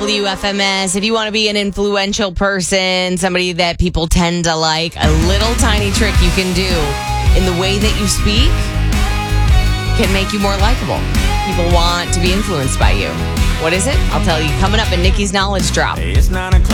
WFMS. If you want to be an influential person, somebody that people tend to like, a little tiny trick you can do in the way that you speak can make you more likable. People want to be influenced by you. What is it? I'll tell you coming up in Nikki's Knowledge Drop. Hey, it's 9 o'clock.